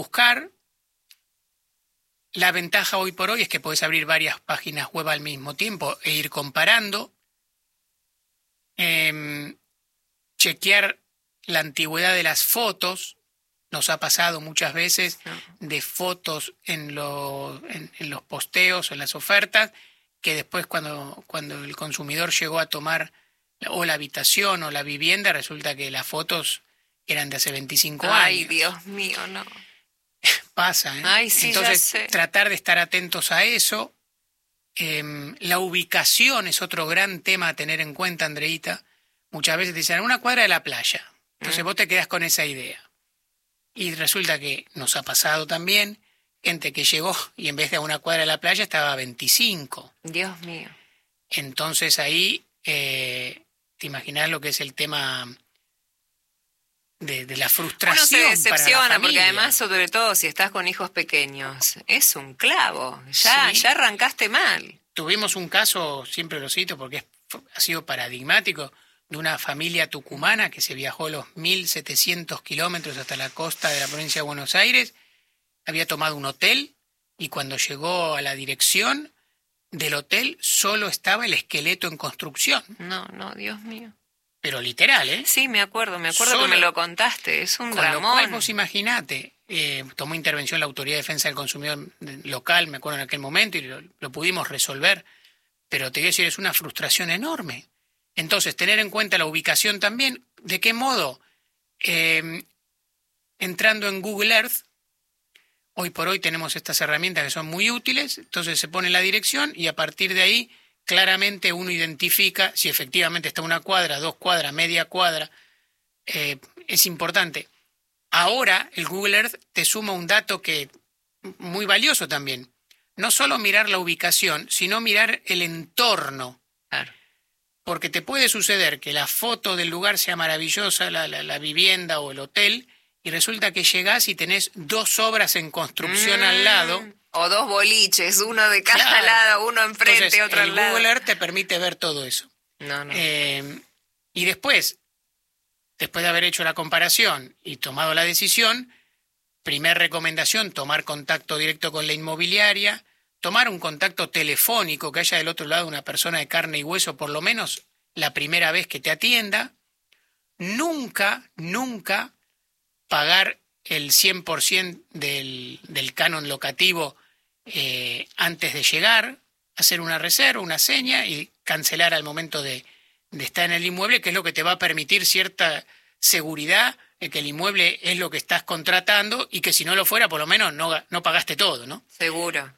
buscar. La ventaja hoy por hoy es que podés abrir varias páginas web al mismo tiempo e ir comparando. Chequear la antigüedad de las fotos. Nos ha pasado muchas veces de fotos en los posteos, en las ofertas, que después cuando el consumidor llegó a tomar o la habitación o la vivienda, resulta que las fotos eran de hace 25 años. Ay, Dios mío, no. Pasa, ¿eh? Ay, sí, entonces, ya sé. tratar de estar atentos a eso. La ubicación es otro gran tema a tener en cuenta, Andreita. Muchas veces te dicen, una cuadra de la playa. Entonces vos te quedás con esa idea. Y resulta que nos ha pasado también gente que llegó y en vez de a una cuadra de la playa estaba a 25. Dios mío. Entonces ahí te imaginás lo que es el tema de la frustración. Uno se decepciona para la porque familia. además, sobre todo si estás con hijos pequeños, es un clavo. Ya arrancaste mal. Tuvimos un caso, siempre lo cito porque ha sido paradigmático, de una familia tucumana que se viajó los 1.700 kilómetros hasta la costa de la provincia de Buenos Aires, había tomado un hotel y cuando llegó a la dirección del hotel solo estaba el esqueleto en construcción. No, Dios mío. Pero literal, ¿eh? Sí, me acuerdo Solo, que me lo contaste, es un con dramón. lo cual vos imaginate, tomó intervención la Autoridad de Defensa del Consumidor local, me acuerdo en aquel momento, y lo pudimos resolver, pero te quiero decir, es una frustración enorme. Entonces, tener en cuenta la ubicación también, ¿de qué modo? Entrando en Google Earth, hoy por hoy tenemos estas herramientas que son muy útiles, entonces se pone la dirección y a partir de ahí claramente uno identifica si efectivamente está una cuadra, 2 cuadras, media cuadra. Es importante. Ahora el Google Earth te suma un dato que muy valioso también. No solo mirar la ubicación, sino mirar el entorno. Claro. Porque te puede suceder que la foto del lugar sea maravillosa, la vivienda o el hotel, y resulta que llegás y tenés 2 obras en construcción al lado. O 2 boliches, uno de cada Claro. lado, uno enfrente, Entonces, otro al lado. El Google Earth te permite ver todo eso. No. Y después de haber hecho la comparación y tomado la decisión, primer recomendación, tomar contacto directo con la inmobiliaria, tomar un contacto telefónico, que haya del otro lado una persona de carne y hueso, por lo menos la primera vez que te atienda. Nunca pagar el 100% del canon locativo antes de llegar, hacer una reserva, una seña y cancelar al momento de estar en el inmueble, que es lo que te va a permitir cierta seguridad de que el inmueble es lo que estás contratando y que si no lo fuera, por lo menos no pagaste todo, ¿no? Seguro.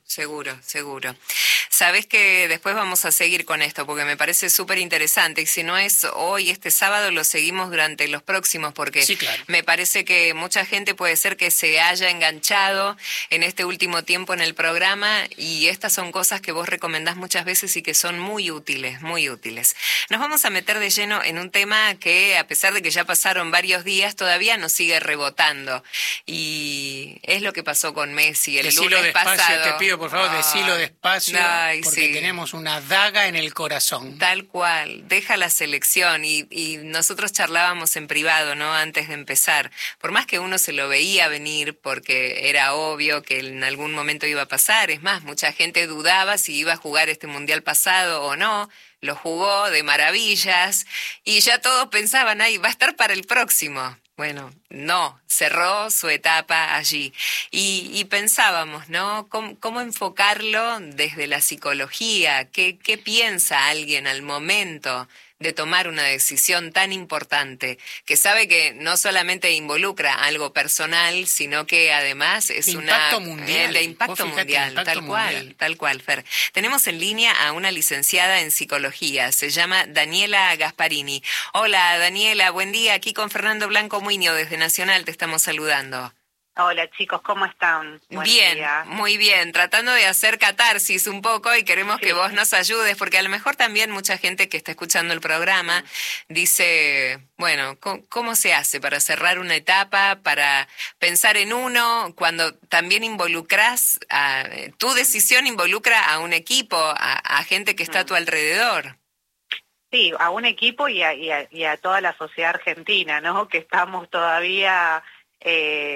Sabés que después vamos a seguir con esto porque me parece súper interesante y si no es hoy, este sábado, lo seguimos durante los próximos porque Sí, claro. Me parece que mucha gente puede ser que se haya enganchado en este último tiempo en el programa y estas son cosas que vos recomendás muchas veces y que son muy útiles, muy útiles. Nos vamos a meter de lleno en un tema que a pesar de que ya pasaron varios días, todavía nos sigue rebotando y es lo que pasó con Messi el Decilo lunes despacio, pasado. te pido por favor, decilo despacio, Ay, porque sí. tenemos una daga en el corazón. Tal cual, deja la selección y nosotros charlábamos en privado, ¿no? Antes de empezar. Por más que uno se lo veía venir porque era obvio que en algún momento iba a pasar, es más, mucha gente dudaba si iba a jugar este mundial pasado o no, lo jugó de maravillas y ya todos pensaban, ay, va a estar para el próximo. Bueno, no, cerró su etapa allí. Y pensábamos, ¿no? ¿Cómo enfocarlo desde la psicología? ¿Qué piensa alguien al momento de tomar una decisión tan importante que sabe que no solamente involucra algo personal, sino que además es de impacto mundial. De impacto Vos fijate, mundial, impacto mundial. tal cual, Fer. Tenemos en línea a una licenciada en psicología, se llama Daniela Gasparini. Hola Daniela, buen día, aquí con Fernando Blanco Muñoz desde Nacional te estamos saludando. Hola chicos, ¿cómo están? Buen Bien, día. muy bien, tratando de hacer catarsis un poco y queremos que vos nos ayudes, porque a lo mejor también mucha gente que está escuchando el programa dice, bueno, ¿cómo se hace para cerrar una etapa, para pensar en uno, cuando también involucras, tu decisión involucra a un equipo, a gente que está a tu alrededor? Sí, a un equipo y a toda la sociedad argentina, ¿no? Que estamos todavía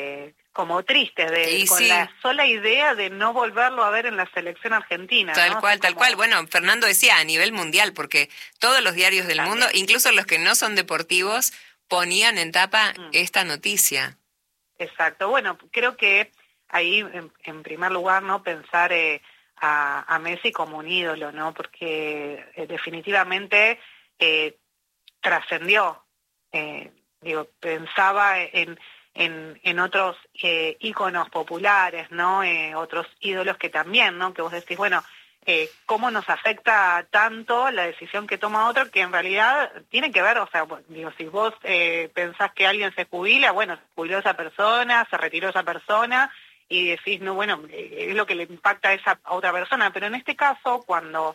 como tristes, Y con sí. la sola idea de no volverlo a ver en la selección argentina. Tal ¿no? cual, Así tal como- cual. Bueno, Fernando decía a nivel mundial, porque todos los diarios del También. mundo, incluso los que no son deportivos, ponían en tapa esta noticia. Exacto. Bueno, creo que ahí, en primer lugar, no pensar a Messi como un ídolo, ¿no? Porque definitivamente trascendió. Pensaba en otros íconos populares, ¿no? Otros ídolos que también, ¿no? Que vos decís, bueno, cómo nos afecta tanto la decisión que toma otro, que en realidad tiene que ver, o sea, digo, si vos pensás que alguien se jubila, bueno, se jubiló esa persona, se retiró esa persona, y decís, no, bueno, es lo que le impacta a esa a otra persona, pero en este caso, cuando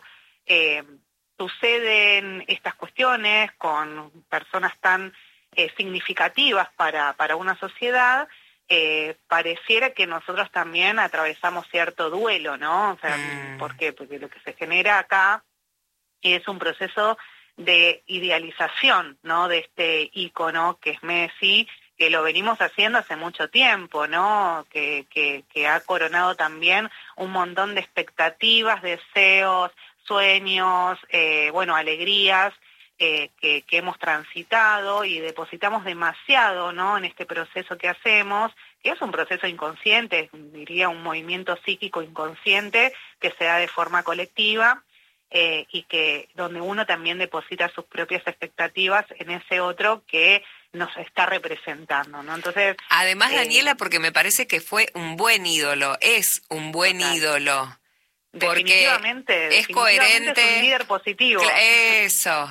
suceden estas cuestiones con personas tan significativas para una sociedad, pareciera que nosotros también atravesamos cierto duelo, ¿no? O sea, ¿por qué? Porque lo que se genera acá es un proceso de idealización, ¿no? De este ícono que es Messi, que lo venimos haciendo hace mucho tiempo, ¿no? Que ha coronado también un montón de expectativas, deseos, sueños, alegrías, que hemos transitado y depositamos demasiado, ¿no? En este proceso que hacemos, que es un proceso inconsciente, diría un movimiento psíquico inconsciente que se da de forma colectiva, y que donde uno también deposita sus propias expectativas en ese otro que nos está representando, ¿no? Entonces, Además, Daniela, porque me parece que fue un buen ídolo, es un buen total. ídolo. Definitivamente es coherente. Es un líder positivo. Eso.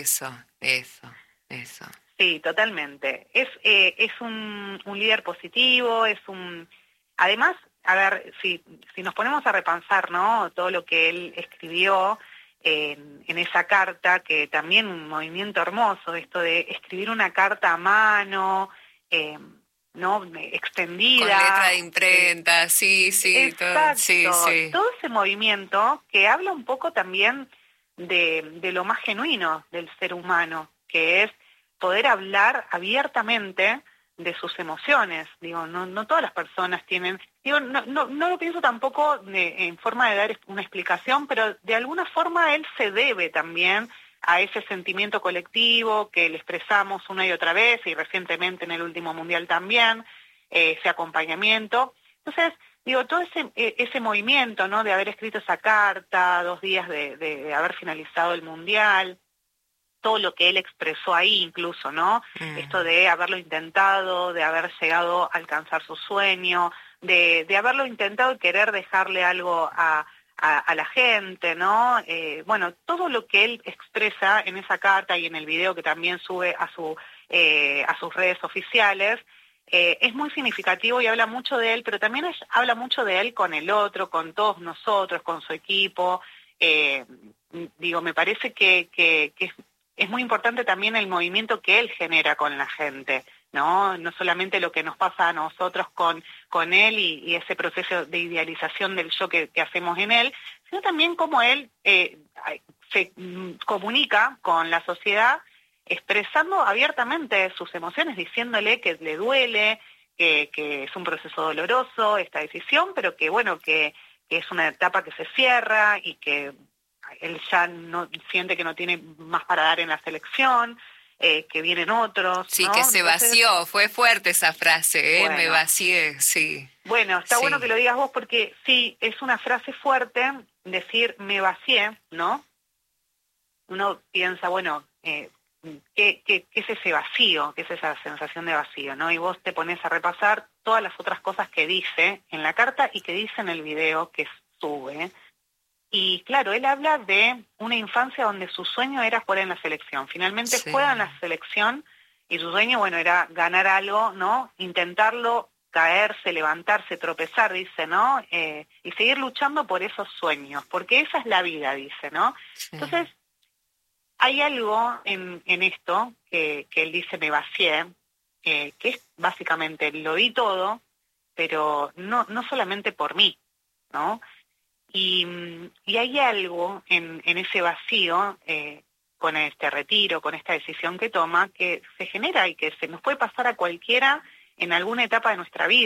Sí, totalmente. Es un líder positivo, además, a ver, si nos ponemos a repensar, ¿no? Todo lo que él escribió en esa carta, que también un movimiento hermoso, esto de escribir una carta a mano, ¿no? Extendida. Con letra de imprenta, sí, Exacto. sí. Todo ese movimiento que habla un poco también de lo más genuino del ser humano, que es poder hablar abiertamente de sus emociones. Digo, no todas las personas tienen, no lo pienso tampoco en forma de dar una explicación, pero de alguna forma él se debe también a ese sentimiento colectivo que le expresamos una y otra vez, y recientemente en el último mundial también, ese acompañamiento. Entonces, digo, todo ese movimiento, ¿no? De haber escrito esa carta, 2 días de haber finalizado el mundial, todo lo que él expresó ahí incluso, ¿no? Esto de haberlo intentado, de haber llegado a alcanzar su sueño, de haberlo intentado y querer dejarle algo a la gente, ¿no? Todo lo que él expresa en esa carta y en el video que también sube a sus redes oficiales, es muy significativo y habla mucho de él, pero también habla mucho de él con el otro, con todos nosotros, con su equipo. Me parece que es muy importante también el movimiento que él genera con la gente, ¿no? No solamente lo que nos pasa a nosotros con él y ese proceso de idealización del yo que hacemos en él, sino también cómo él se comunica con la sociedad expresando abiertamente sus emociones, diciéndole que le duele, que es un proceso doloroso esta decisión, pero que es una etapa que se cierra y que él ya no siente que no tiene más para dar en la selección, que vienen otros. Sí, ¿no? que se vació, fue fuerte esa frase, bueno, me vacié, sí. Bueno, está sí. bueno que lo digas vos porque sí, es una frase fuerte decir me vacié, ¿no? Uno piensa, ¿qué es ese vacío? ¿Qué es esa sensación de vacío? ¿No? Y vos te pones a repasar todas las otras cosas que dice en la carta y que dice en el video que sube. Y claro, él habla de una infancia donde su sueño era jugar en la selección. Finalmente juega en la selección y su sueño, era ganar algo, ¿no? Intentarlo, caerse, levantarse, tropezar, dice, ¿no? Y seguir luchando por esos sueños, porque esa es la vida, dice, ¿no? Sí. Entonces, hay algo en esto que él dice, me vacié, que es básicamente, lo di todo, pero no solamente por mí, ¿no? Y hay algo en ese vacío, con este retiro, con esta decisión que toma, que se genera y que se nos puede pasar a cualquiera en alguna etapa de nuestra vida,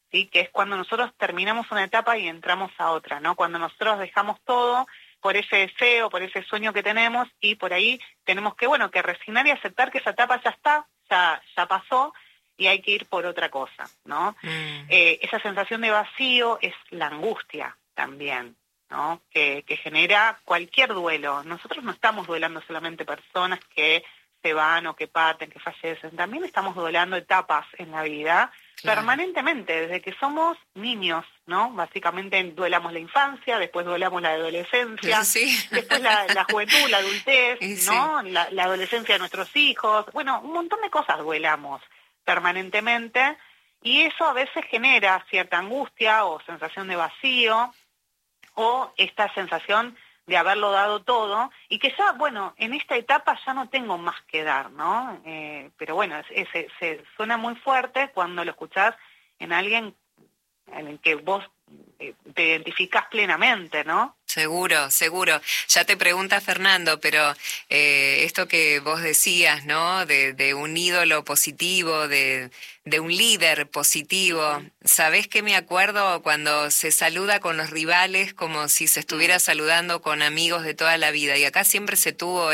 ¿sí? Que es cuando nosotros terminamos una etapa y entramos a otra, ¿no? Cuando nosotros dejamos todo por ese deseo, por ese sueño que tenemos, y por ahí tenemos que, bueno, que resignar y aceptar que esa etapa ya está, ya pasó, y hay que ir por otra cosa, ¿no? Esa sensación de vacío es la angustia también, ¿no? Que genera cualquier duelo. Nosotros no estamos duelando solamente personas que se van o que parten, que fallecen, también estamos duelando etapas en la vida, claro, permanentemente, desde que somos niños, ¿no? Básicamente duelamos la infancia, después duelamos la adolescencia, sí, después la juventud, la adultez, ¿no? Sí. La adolescencia de nuestros hijos, bueno, un montón de cosas duelamos permanentemente, y eso a veces genera cierta angustia o sensación de vacío, o esta sensación de haberlo dado todo, y que ya, bueno, en esta etapa ya no tengo más que dar, ¿no? Pero bueno, se suena muy fuerte cuando lo escuchás en alguien en el que vos te identificás plenamente, ¿no? Seguro, seguro. Ya te pregunta Fernando, pero esto que vos decías, ¿no? De un ídolo positivo, de un líder positivo. ¿Sabés qué me acuerdo cuando se saluda con los rivales como si se estuviera saludando con amigos de toda la vida? Y acá siempre se tuvo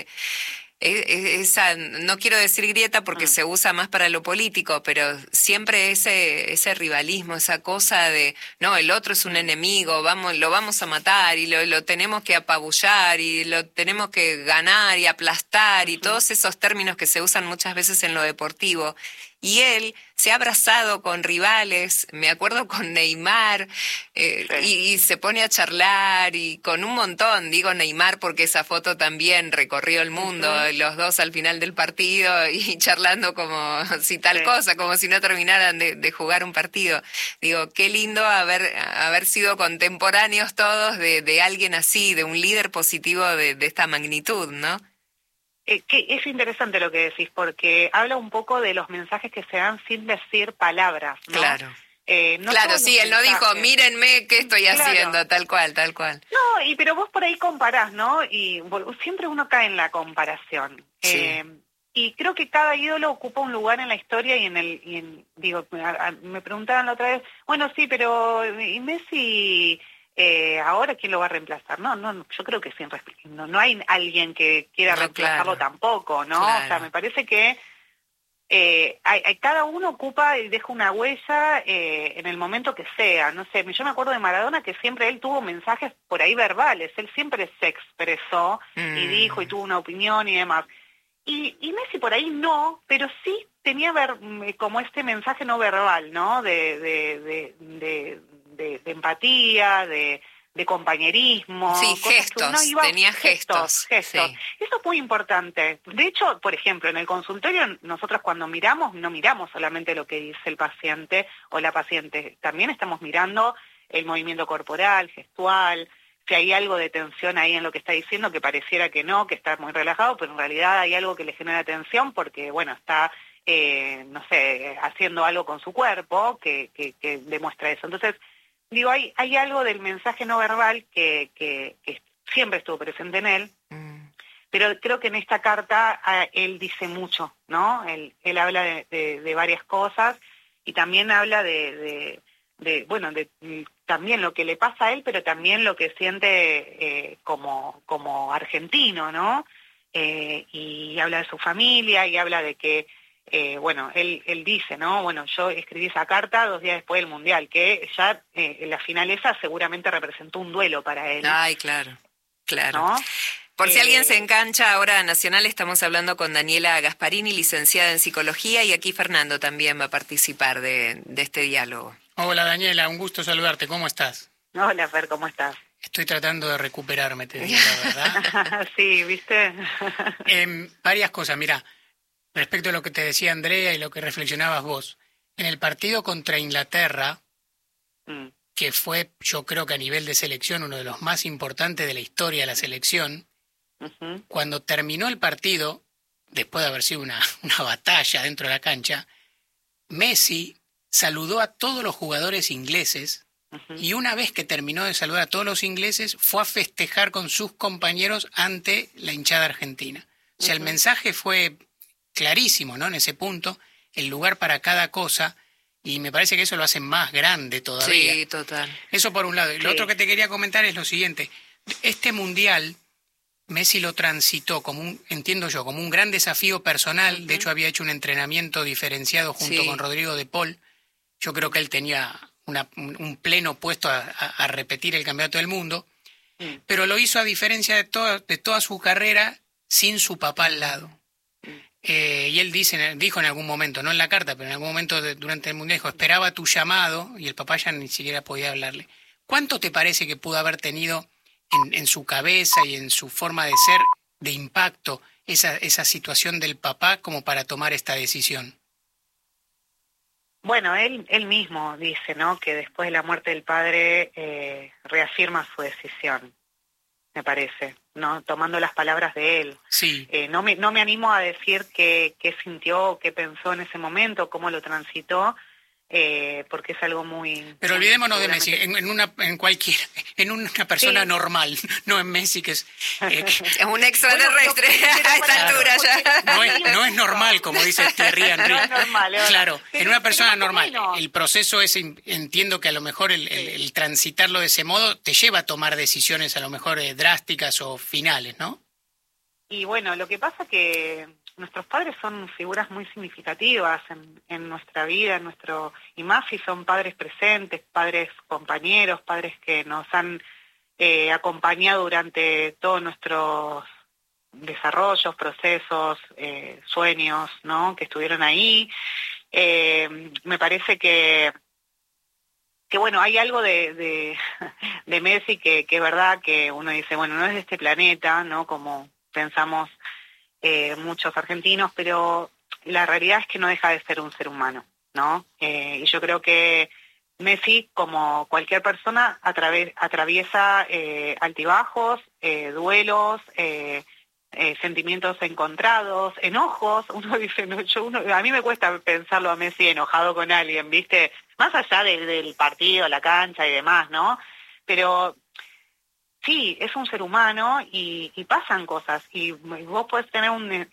esa, no quiero decir grieta porque se usa más para lo político, pero siempre ese rivalismo, esa cosa de, no, el otro es un enemigo, lo vamos a matar y lo tenemos que apabullar y lo tenemos que ganar y aplastar y todos esos términos que se usan muchas veces en lo deportivo. Y él se ha abrazado con rivales, me acuerdo con Neymar, y se pone a charlar y con un montón, digo Neymar porque esa foto también recorrió el mundo, los dos al final del partido y charlando como si tal cosa, como si no terminaran de jugar un partido. Digo, qué lindo haber sido contemporáneos todos de alguien así, de un líder positivo de esta magnitud, ¿no? Que es interesante lo que decís, porque habla un poco de los mensajes que se dan sin decir palabras, ¿no? Claro. No claro, sí, él no dijo, mírenme qué estoy haciendo, tal cual. No, pero vos por ahí comparás, ¿no? Y siempre uno cae en la comparación. Sí. Y creo que cada ídolo ocupa un lugar en la historia y digo, me preguntaban la otra vez, bueno, sí, pero ¿y Messi ahora quién lo va a reemplazar? No, yo creo que no hay alguien que quiera reemplazarlo tampoco, ¿no? Claro. O sea, me parece que cada uno ocupa y deja una huella en el momento que sea. No sé, yo me acuerdo de Maradona que siempre él tuvo mensajes por ahí verbales, él siempre se expresó y dijo y tuvo una opinión y demás. Y Messi por ahí no, pero sí tenía como este mensaje no verbal, ¿no? De empatía, de compañerismo. Sí, gestos, tenía gestos. Sí. Eso es muy importante. De hecho, por ejemplo, en el consultorio nosotros cuando miramos, no miramos solamente lo que dice el paciente o la paciente, también estamos mirando el movimiento corporal, gestual, si hay algo de tensión ahí en lo que está diciendo, que pareciera que no, que está muy relajado, pero en realidad hay algo que le genera tensión porque, bueno, está, no sé, haciendo algo con su cuerpo que demuestra eso. Entonces, digo, hay algo del mensaje no verbal que siempre estuvo presente en él, pero creo que en esta carta él dice mucho, ¿no? Él habla de varias cosas y también habla de también lo que le pasa a él, pero también lo que siente como argentino, ¿no? Y habla de su familia y habla de que él dice, ¿no? Bueno, yo escribí esa carta 2 días después del Mundial, que ya la final esa seguramente representó un duelo para él. Ay, claro. ¿No? Por si alguien se engancha, ahora Nacional estamos hablando con Daniela Gasparini, licenciada en Psicología, y aquí Fernando también va a participar de este diálogo. Hola Daniela, un gusto saludarte, ¿cómo estás? Hola Fer, ¿cómo estás? Estoy tratando de recuperarme, te digo la verdad. Sí, ¿viste? Varias cosas, mira. Respecto a lo que te decía Andrea y lo que reflexionabas vos, en el partido contra Inglaterra, que fue, yo creo que a nivel de selección, uno de los más importantes de la historia de la selección, cuando terminó el partido, después de haber sido una batalla dentro de la cancha, Messi saludó a todos los jugadores ingleses y una vez que terminó de saludar a todos los ingleses, fue a festejar con sus compañeros ante la hinchada argentina. O sea, el mensaje fue clarísimo, ¿no? En ese punto, el lugar para cada cosa, Y me parece que eso lo hace más grande todavía. Sí, total. Eso por un lado. Y lo otro que te quería comentar es lo siguiente. Este mundial, Messi lo transitó entiendo yo, como un gran desafío personal. De hecho, había hecho un entrenamiento diferenciado junto con Rodrigo de Paul. Yo creo que él tenía un pleno puesto a repetir el campeonato del mundo. Pero lo hizo a diferencia de toda su carrera sin su papá al lado. Y él dijo en algún momento, no en la carta, pero en algún momento durante el mundial, dijo, esperaba tu llamado, y el papá ya ni siquiera podía hablarle. ¿Cuánto te parece que pudo haber tenido en su cabeza y en su forma de ser de impacto esa situación del papá como para tomar esta decisión? Bueno, él mismo dice, ¿no?, que después de la muerte del padre reafirma su decisión, me parece, ¿no?, tomando las palabras de él. Sí. No me animo a decir qué sintió, qué pensó en ese momento, cómo lo transitó, porque es algo muy... Pero olvidémonos de Messi, en una persona normal, no en Messi, que es... es un extraterrestre a esta altura ya. No es normal, como dice Thierry Henry. No es normal, claro, en una persona normal. Bueno. El proceso es, entiendo que a lo mejor el transitarlo de ese modo te lleva a tomar decisiones a lo mejor drásticas o finales, ¿no? Y bueno, lo que pasa que nuestros padres son figuras muy significativas en nuestra vida, y más si son padres presentes, padres compañeros, padres que nos han acompañado durante todos nuestros desarrollos, procesos, sueños, ¿no?, que estuvieron ahí. Me parece que bueno, hay algo de Messi que es verdad que uno dice, bueno, no es de este planeta, ¿no?, como pensamos muchos argentinos, pero la realidad es que no deja de ser un ser humano, ¿no? Y yo creo que Messi, como cualquier persona, atraviesa altibajos, duelos, sentimientos encontrados, enojos. Uno dice, a mí me cuesta pensarlo a Messi enojado con alguien, ¿viste? Más allá del partido, la cancha y demás, ¿no? Pero sí, es un ser humano y pasan cosas. Y vos podés tener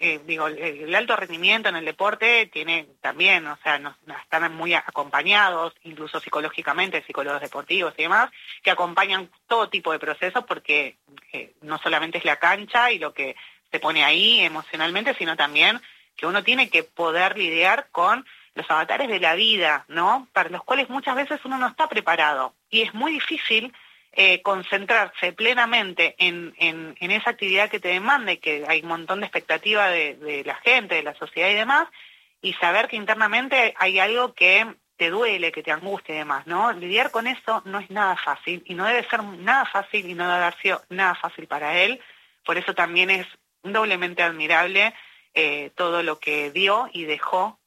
el alto rendimiento en el deporte tiene también, o sea, están muy acompañados, incluso psicológicamente, psicólogos deportivos y demás, que acompañan todo tipo de procesos porque no solamente es la cancha y lo que se pone ahí emocionalmente, sino también que uno tiene que poder lidiar con los avatares de la vida, ¿no?, para los cuales muchas veces uno no está preparado. Y es muy difícil concentrarse plenamente en esa actividad que te demanda y que hay un montón de expectativa de la gente, de la sociedad y demás, y saber que internamente hay algo que te duele, que te angustia y demás, ¿no? Lidiar con eso no es nada fácil y no debe ser nada fácil y no debe haber sido nada fácil para él. Por eso también es doblemente admirable todo lo que dio y dejó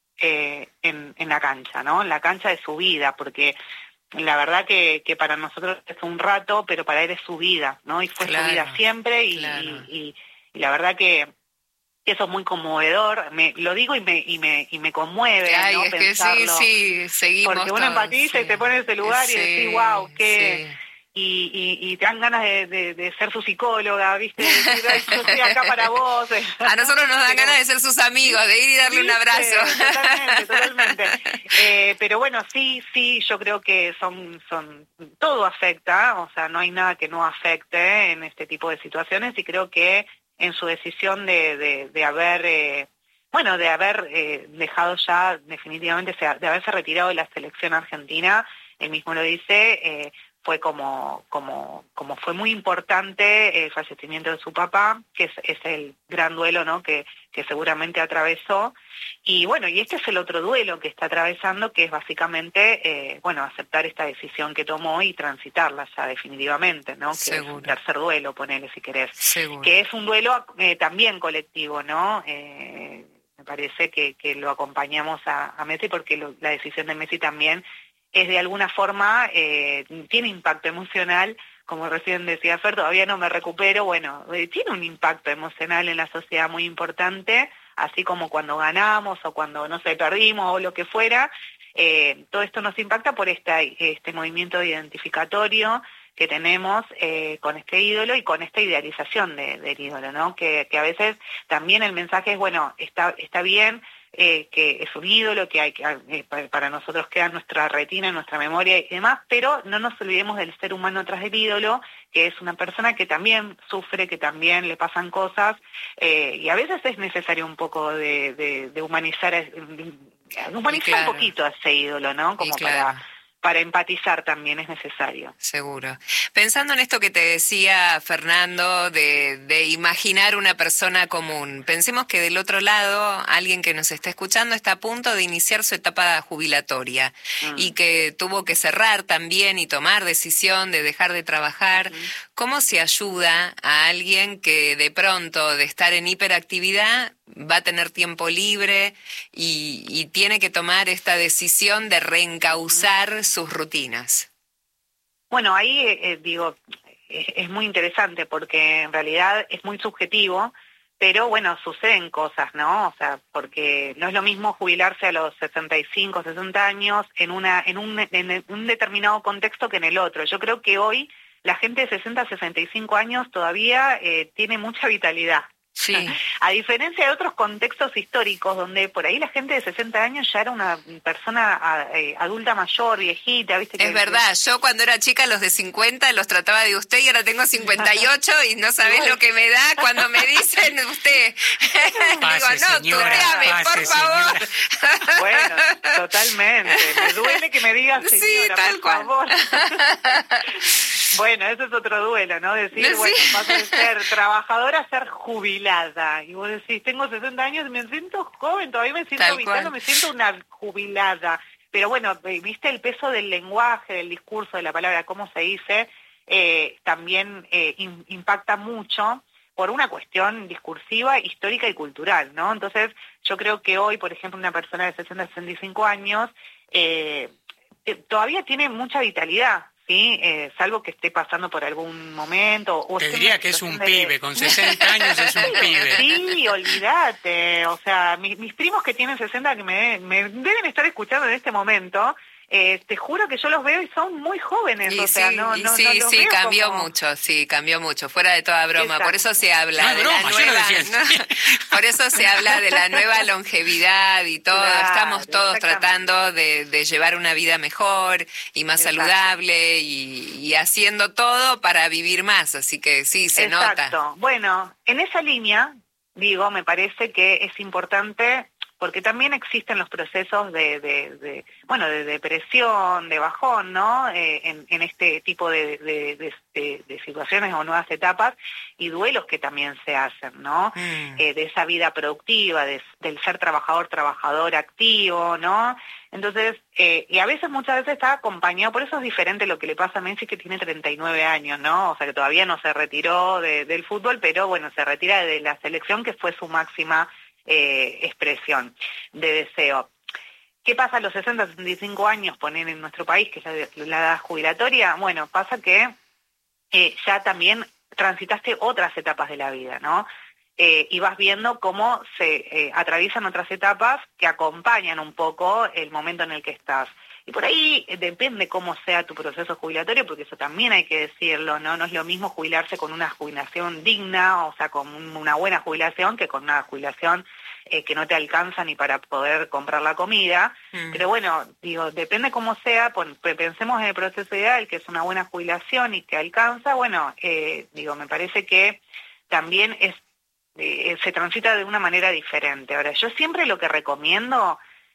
en la cancha, ¿no? En la cancha de su vida, porque la verdad que para nosotros es un rato, pero para él es su vida, ¿no? Y fue su vida siempre y la verdad que eso es muy conmovedor. Lo digo y me conmueve, ¿no?, es pensarlo. Que sí, seguimos porque uno empatiza y te pone en ese lugar y decís, wow, qué... Sí. Y te dan ganas de ser su psicóloga, ¿viste? De decir, ay, yo estoy acá para vos. A nosotros nos dan ganas de ser sus amigos, de ir y darle un abrazo. Totalmente. Pero bueno, sí, yo creo que todo afecta, o sea, no hay nada que no afecte en este tipo de situaciones, y creo que en su decisión de haber dejado ya definitivamente, de haberse retirado de la selección argentina, él mismo lo dice, fue como fue muy importante el fallecimiento de su papá, que es el gran duelo, ¿no?, que seguramente atravesó. Y bueno, y este es el otro duelo que está atravesando, que es básicamente, aceptar esta decisión que tomó y transitarla ya definitivamente, ¿no? Que es un tercer duelo, ponele si querés. Seguro. Que es un duelo también colectivo, ¿no? Me parece que lo acompañamos a Messi porque la decisión de Messi también es de alguna forma, tiene impacto emocional, como recién decía Fer, todavía no me recupero, tiene un impacto emocional en la sociedad muy importante, así como cuando ganamos o cuando, no sé, perdimos o lo que fuera, todo esto nos impacta por este movimiento identificatorio que tenemos con este ídolo y con esta idealización del ídolo, ¿no? Que a veces también el mensaje es, está bien, que es un ídolo, que hay que para nosotros queda en nuestra retina, en nuestra memoria y demás, pero no nos olvidemos del ser humano tras del ídolo, que es una persona que también sufre, que también le pasan cosas, y a veces es necesario un poco de humanizar, un poquito a ese ídolo, ¿no? Como para empatizar también es necesario. Seguro. Pensando en esto que te decía Fernando, de imaginar una persona común, pensemos que del otro lado, alguien que nos está escuchando está a punto de iniciar su etapa jubilatoria y que tuvo que cerrar también y tomar decisión de dejar de trabajar. ¿Cómo se ayuda a alguien que de pronto, de estar en hiperactividad, va a tener tiempo libre y tiene que tomar esta decisión de reencauzar sus rutinas? Bueno, ahí digo, es muy interesante porque en realidad es muy subjetivo, pero bueno, suceden cosas, ¿no? O sea, porque no es lo mismo jubilarse a los 65, 60 años en un determinado contexto que en el otro. Yo creo que hoy la gente de 60 a 65 años todavía tiene mucha vitalidad. Sí. A diferencia de otros contextos históricos donde por ahí la gente de 60 años ya era una persona adulta mayor, viejita, ¿viste? Es verdad, yo cuando era chica los de 50 los trataba de usted y ahora tengo 58 y no sabés lo que me da cuando me dicen usted. Pase, digo, no, señora, tuteame, por favor. Bueno, totalmente. Me duele que me digas señora, tal por favor. Bueno, eso es otro duelo, ¿no? Decir, bueno, paso de ser trabajadora a ser jubilada. Y vos decís, tengo 60 años y me siento joven, todavía me siento vital, no me siento una jubilada. Pero bueno, viste el peso del lenguaje, del discurso, de la palabra, cómo se dice, también impacta mucho por una cuestión discursiva, histórica y cultural, ¿no? Entonces, yo creo que hoy, por ejemplo, una persona de 60 a 65 años todavía tiene mucha vitalidad. ¿Sí? Salvo que esté pasando por algún momento. O te diría que es un pibe, con 60 años es un pibe. Sí, olvídate. O sea, mis primos que tienen 60, que me deben estar escuchando en este momento, te juro que yo los veo y son muy jóvenes. Y o sea, sí, cambió mucho, fuera de toda broma. Exacto. Por eso se habla de la nueva, por eso se habla de la nueva longevidad y todo. Claro, estamos todos tratando de llevar una vida mejor y más saludable y haciendo todo para vivir más. Así que sí, se nota. Exacto. Bueno, en esa línea, digo, me parece que es importante, porque también existen los procesos de depresión, de bajón, ¿no? En este tipo de situaciones o nuevas etapas y duelos que también se hacen, ¿no? De esa vida productiva, del ser trabajador activo, ¿no? Entonces, y a veces, muchas veces está acompañado, por eso es diferente lo que le pasa a Messi, que tiene 39 años, ¿no? O sea, que todavía no se retiró del fútbol, pero bueno, se retira de la selección, que fue su máxima expresión de deseo. ¿Qué pasa a los 60, 65 años, poner en nuestro país, que es la edad jubilatoria? Bueno, pasa que ya también transitaste otras etapas de la vida, ¿no? Y vas viendo cómo se atraviesan otras etapas que acompañan un poco el momento en el que estás. Y por ahí depende cómo sea tu proceso jubilatorio, porque eso también hay que decirlo, ¿no? No es lo mismo jubilarse con una jubilación digna, o sea, con una buena jubilación, que con una jubilación que no te alcanza ni para poder comprar la comida. Pero bueno, digo, depende cómo sea, pensemos en el proceso ideal, que es una buena jubilación y que alcanza. Bueno, digo, me parece que también se transita de una manera diferente. Ahora, yo siempre lo que recomiendo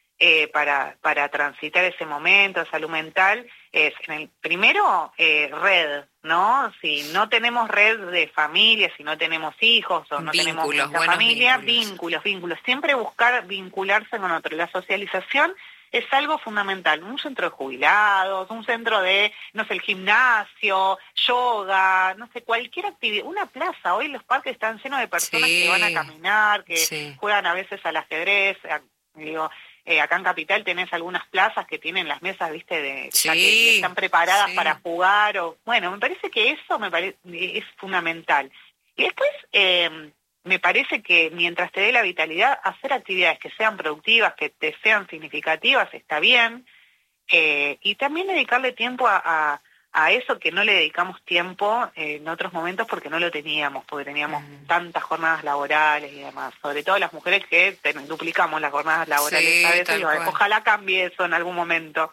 para transitar ese momento de salud mental es, primero, red, ¿no? Si no tenemos red de familia, si no tenemos hijos o no tenemos mucha familia, vínculos. Siempre buscar vincularse con otro. La socialización es algo fundamental. Un centro de jubilados, un centro de, no sé, el gimnasio, yoga, no sé, cualquier actividad, una plaza. Hoy los parques están llenos de personas que van a caminar, que juegan a veces al ajedrez, digo. Acá en Capital tenés algunas plazas que tienen las mesas, viste, que están preparadas para jugar. Bueno, me parece que eso es fundamental. Y después, me parece que mientras te dé la vitalidad, hacer actividades que sean productivas, que te sean significativas, está bien. Y también dedicarle tiempo a a eso que no le dedicamos tiempo en otros momentos porque no lo teníamos, porque teníamos tantas jornadas laborales y demás, sobre todo las mujeres que duplicamos las jornadas laborales, sí, a veces, y ojalá cambie eso en algún momento.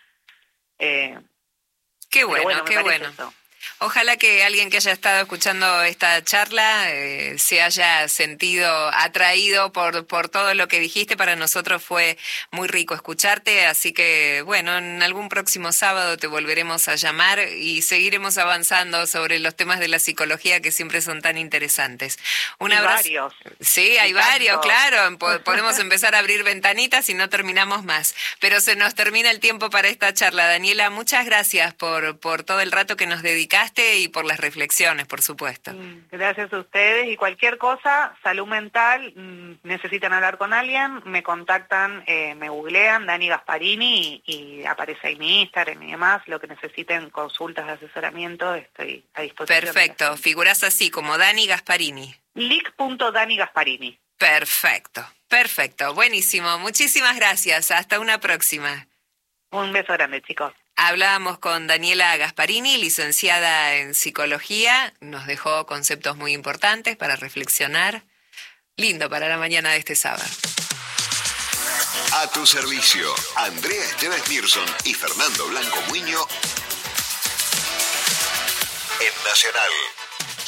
Qué bueno, qué bueno. Eso. Ojalá que alguien que haya estado escuchando esta charla se haya sentido atraído por todo lo que dijiste. Para nosotros fue muy rico escucharte, así que bueno, en algún próximo sábado te volveremos a llamar y seguiremos avanzando sobre los temas de la psicología que siempre son tan interesantes. Un abrazo. Varios. Sí, hay varios, claro. Podemos empezar a abrir ventanitas y no terminamos más. Pero se nos termina el tiempo para esta charla. Daniela, muchas gracias por todo el rato que nos dedicaste y por las reflexiones, por supuesto. Gracias a ustedes, y cualquier cosa, salud mental, necesitan hablar con alguien, me contactan, me googlean, Dani Gasparini, y aparece ahí mi Instagram y demás, lo que necesiten, consultas de asesoramiento, estoy a disposición. Perfecto, figurás así como Dani Gasparini. Lic.Dani Gasparini. Perfecto, buenísimo, muchísimas gracias, hasta una próxima. Un beso grande, chicos. Hablábamos con Daniela Gasparini, licenciada en psicología, nos dejó conceptos muy importantes para reflexionar. Lindo para la mañana de este sábado. A tu servicio, Andrea Esteves Mirson y Fernando Blanco Muño en Nacional.